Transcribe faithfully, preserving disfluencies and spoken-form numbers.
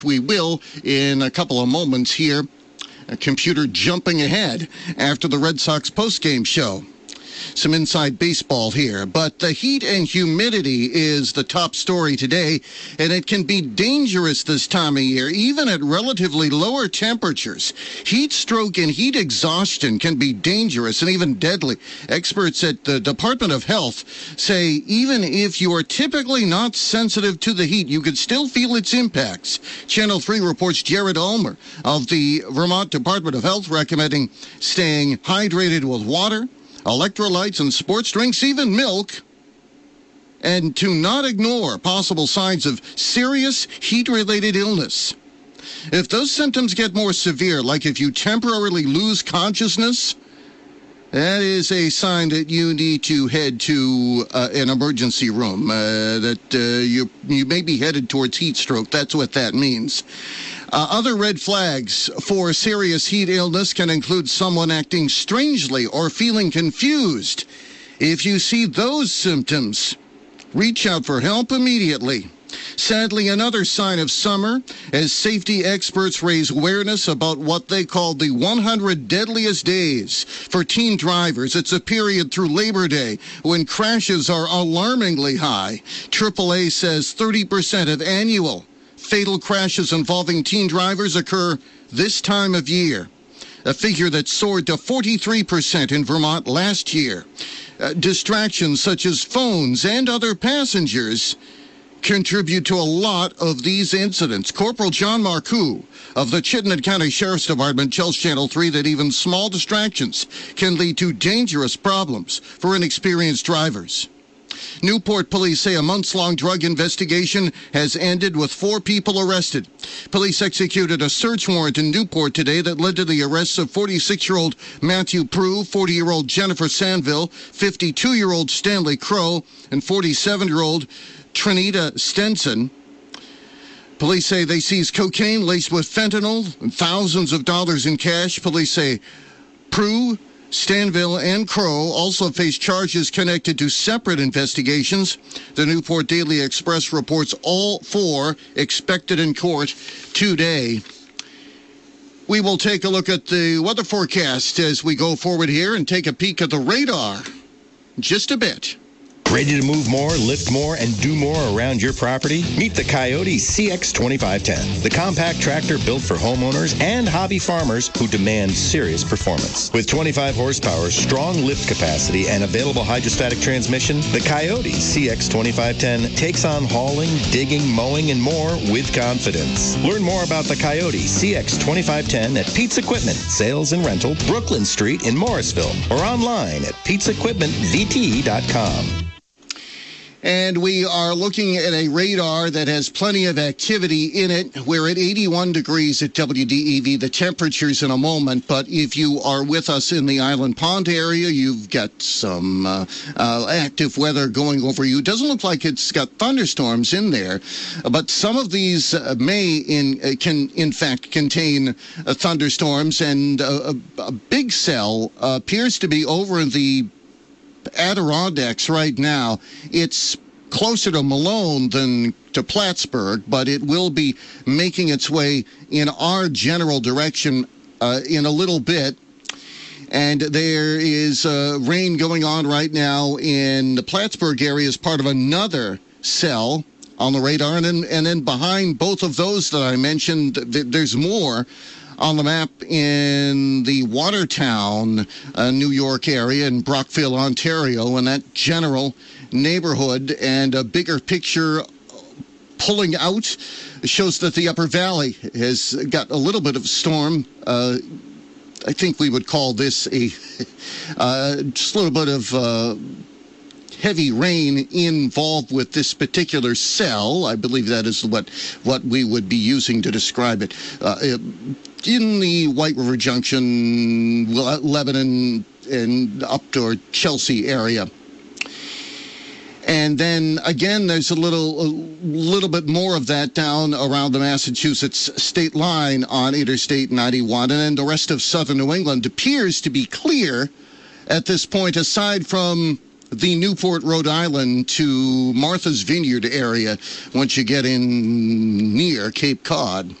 We will in a couple of moments here. A computer jumping ahead after the Red Sox postgame show. Some inside baseball here, but the heat and humidity is the top story today, and it can be dangerous this time of year, even at relatively lower temperatures. Heat stroke and heat exhaustion can be dangerous and even deadly. Experts at the Department of Health say even if you are typically not sensitive to the heat, you can still feel its impacts. Channel three reports Jared Ulmer of the Vermont Department of Health recommending staying hydrated with water, electrolytes and sports drinks, even milk, and to not ignore possible signs of serious heat-related illness. If those symptoms get more severe, like if you temporarily lose consciousness, that is a sign that you need to head to uh, an emergency room, uh, that uh, you, you may be headed towards heat stroke. That's what that means. Uh, other red flags for serious heat illness can include someone acting strangely or feeling confused. If you see those symptoms, reach out for help immediately. Sadly, another sign of summer, as safety experts raise awareness about what they call the one hundred deadliest days for teen drivers. It's a period through Labor Day when crashes are alarmingly high. triple A says thirty percent of annual fatal crashes involving teen drivers occur this time of year, a figure that soared to forty-three percent in Vermont last year. Uh, distractions such as phones and other passengers contribute to a lot of these incidents. Corporal John Marcoux of the Chittenden County Sheriff's Department tells Channel three that even small distractions can lead to dangerous problems for inexperienced drivers. Newport police say a months-long drug investigation has ended with four people arrested. Police executed a search warrant in Newport today that led to the arrests of forty-six-year-old Matthew Prue, forty-year-old Jennifer Sandville, fifty-two-year-old Stanley Crow, and forty-seven-year-old Trinita Stenson. Police say they seized cocaine laced with fentanyl and thousands of dollars in cash. Police say Prue, Stanville, and Crow also face charges connected to separate investigations. The Newport Daily Express reports all four expected in court today. We will take a look at the weather forecast as we go forward here and take a peek at the radar in just a bit. Ready to move more, lift more, and do more around your property? Meet the Coyote C X twenty-five ten, the compact tractor built for homeowners and hobby farmers who demand serious performance. With twenty-five horsepower, strong lift capacity, and available hydrostatic transmission, the Coyote C X twenty-five ten takes on hauling, digging, mowing, and more with confidence. Learn more about the Coyote C X twenty-five ten at Pete's Equipment, Sales and Rental, Brooklyn Street in Morrisville, or online at pete's equipment v t dot com. And we are looking at a radar that has plenty of activity in it. We're at eighty-one degrees at W D E V. The temperature's in a moment, but if you are with us in the Island Pond area, you've got some uh, uh, active weather going over you. It doesn't look like it's got thunderstorms in there, but some of these uh, may in uh, can in fact contain uh, thunderstorms, and uh, a, a big cell uh, appears to be over in the Adirondacks right now. It's closer to Malone than to Plattsburgh, but it will be making its way in our general direction uh, in a little bit. And there is uh, rain going on right now in the Plattsburgh area as part of another cell on the radar. And then, and then behind both of those that I mentioned, th- there's more on the map in the Watertown, uh, New York area, in Brockville, Ontario, and that general neighborhood. And a bigger picture pulling out shows that the Upper Valley has got a little bit of storm. Uh, I think we would call this a uh, just a little bit of uh, heavy rain involved with this particular cell. I believe that is what what we would be using to describe it. Uh, in the White River Junction, Lebanon, and up toward Chelsea area. And then, again, there's a little a little bit more of that down around the Massachusetts state line on Interstate ninety-one. And then the rest of southern New England appears to be clear at this point, aside from the Newport, Rhode Island to Martha's Vineyard area once you get in near Cape Cod.